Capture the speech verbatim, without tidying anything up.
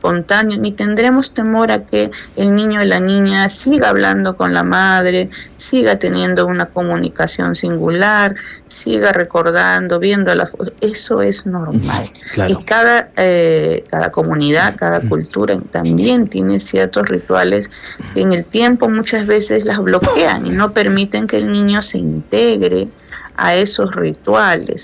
espontáneo, ni tendremos temor a que el niño y la niña siga hablando con la madre, siga teniendo una comunicación singular, siga recordando, viendo la foto. Eso es normal. Claro. Y cada, eh, cada comunidad, cada cultura también tiene ciertos rituales que en el tiempo muchas veces las bloquean y no permiten que el niño se integre a esos rituales.